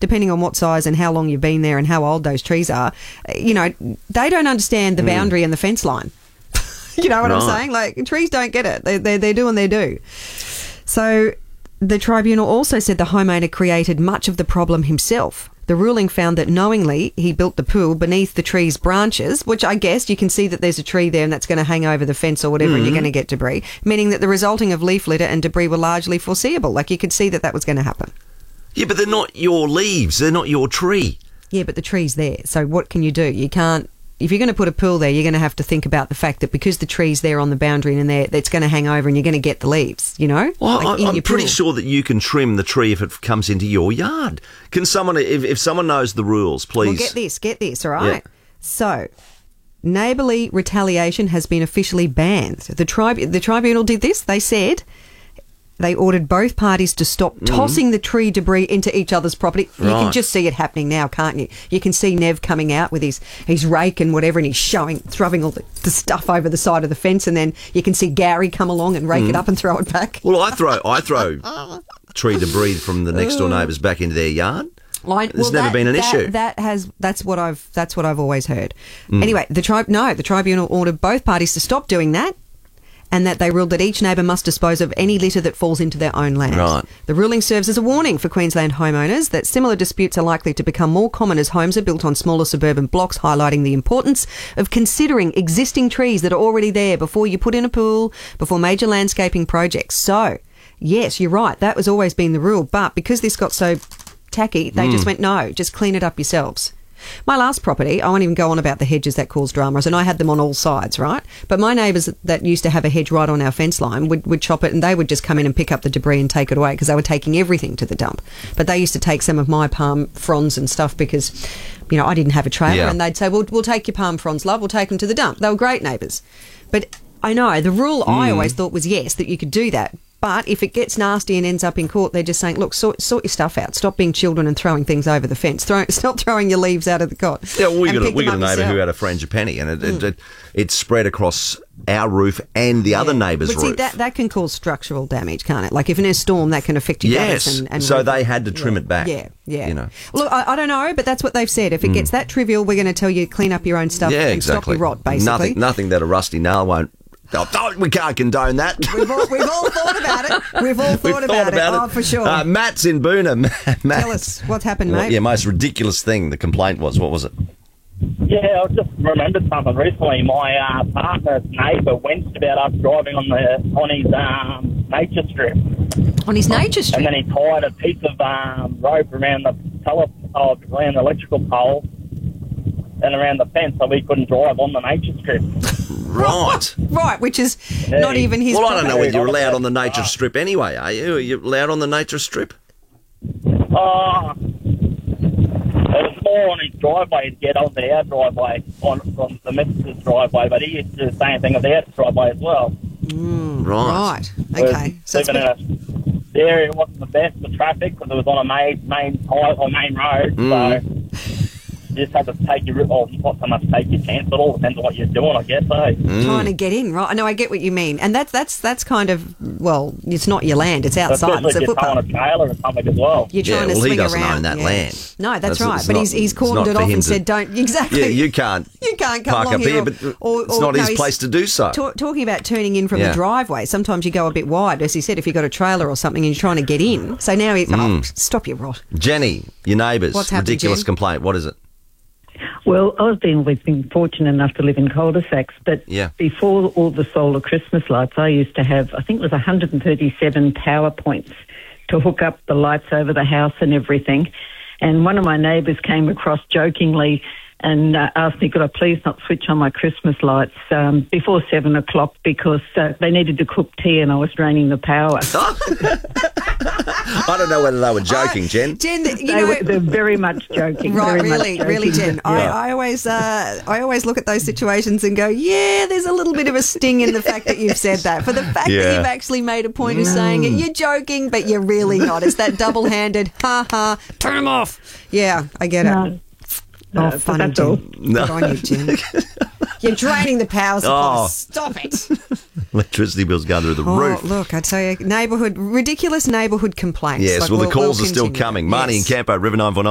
depending on what size and how long you've been there and how old those trees are, you know, they don't understand the boundary and the fence line. You know what I'm saying? Like, trees don't get it. They're doing their do. So the tribunal also said the homeowner created much of the problem himself. The ruling found that knowingly he built the pool beneath the tree's branches, which I guess you can see that there's a tree there and that's going to hang over the fence or whatever and you're going to get debris, meaning that the resulting of leaf litter and debris were largely foreseeable. Like, you could see that was going to happen. Yeah, but they're not your leaves. They're not your tree. Yeah, but the tree's there. So what can you do? You can't... If you're going to put a pool there, you're going to have to think about the fact that because the tree's there on the boundary and there, it's going to hang over and you're going to get the leaves, you know? Well, like I'm pretty sure that you can trim the tree if it comes into your yard. Can someone, if someone knows the rules, please... Well, get this, all right? Yeah. So, neighbourly retaliation has been officially banned. The tribunal did this. They said... They ordered both parties to stop tossing the tree debris into each other's property. You can just see it happening now, can't you? You can see Nev coming out with his rake and whatever, and he's throwing all the stuff over the side of the fence, and then you can see Gary come along and rake it up and throw it back. Well, I throw tree debris from the next door neighbours back into their yard. There's never been an issue. That's what I've always heard. Anyway, the tribunal ordered both parties to stop doing that, and that they ruled that each neighbour must dispose of any litter that falls into their own land. Right. The ruling serves as a warning for Queensland homeowners that similar disputes are likely to become more common as homes are built on smaller suburban blocks, highlighting the importance of considering existing trees that are already there before you put in a pool, before major landscaping projects. So, yes, you're right, that has always been the rule, but because this got so tacky, they just went, no, just clean it up yourselves. My last property, I won't even go on about the hedges that cause dramas, and I had them on all sides, right? But my neighbours that used to have a hedge right on our fence line would chop it, and they would just come in and pick up the debris and take it away because they were taking everything to the dump. But they used to take some of my palm fronds and stuff because, you know, I didn't have a trailer, and they'd say, we'll take your palm fronds, love, we'll take them to the dump. They were great neighbours. But I know, the rule I always thought was, yes, that you could do that. But if it gets nasty and ends up in court, they're just saying, look, sort your stuff out. Stop being children and throwing things over the fence. Stop throwing your leaves out of the cot. Yeah, well, we got a neighbour who had a frangipani, and it spread across our roof and the other neighbour's roof. See, that can cause structural damage, can't it? Like, if in a storm, that can affect your gutters. And so they had to trim it back. Yeah. You know. Look, I don't know, but that's what they've said. If it gets that trivial, we're going to tell you clean up your own stuff and stop your rot, basically. Nothing that a rusty nail won't... Oh, we can't condone that. We've all thought about it. We've all thought about it. Oh, for sure. Matt's in Boona. Matt, tell us what's happened, mate. Yeah, most ridiculous thing the complaint was. What was it? Yeah, I just remembered something recently. My partner's neighbour winced about us driving on his nature strip. On his nature strip? And then he tied a piece of rope around around the electrical pole and around the fence so we couldn't drive on the nature strip. Right, which is not even his... Well, I don't know whether you're allowed on the nature strip anyway, are you? Are you allowed on the nature strip? It was more on his driveway to get onto our driveway, on the missus' driveway, but he used to do the same thing on their driveway as well. Right. Okay. So living in a area wasn't the best for traffic because it was on a main road, so... You just have to take your, not so much take your chance, but all depends on what you're doing, I guess, eh? Trying to get in, right? I know, I get what you mean. And that's kind of, well, it's not your land, it's outside. It's a footpath. Especially if you're towing a trailer or something as well. You're trying to swing he doesn't around. Own that land. No, that's right. But he's cordoned it off and said, don't, exactly. Yeah, you can't come park along up here, but it's not his place to do so. Talking about turning in from the driveway, sometimes you go a bit wide, as he said, if you've got a trailer or something and you're trying to get in. So now he's, stop your rot. Jenny, your neighbours, what's happened, ridiculous Jen? complaint. What is it? Well, I've always been fortunate enough to live in cul-de-sacs, but before all the solar Christmas lights, I used to have, I think it was 137 power points to hook up the lights over the house and everything. And one of my neighbours came across jokingly and asked me, could I please not switch on my Christmas lights before 7 o'clock because they needed to cook tea and I was draining the power. I don't know whether they were joking, Jen. Jen, they're very much joking. Right, very really, Jen. Yeah. I always look at those situations and go, yeah, there's a little bit of a sting in the fact that you've said that. For the fact that you've actually made a point of saying it, you're joking, but you're really not. It's that double-handed, turn them off. Yeah, I get it. No, funny, that's all. Jen. Good on you, Jen. You're draining the power supply. Stop it. Electricity bills going through the roof. Look, I tell you, ridiculous neighbourhood complaints. Yes, the calls are still coming. Marnie and Campo, River 949.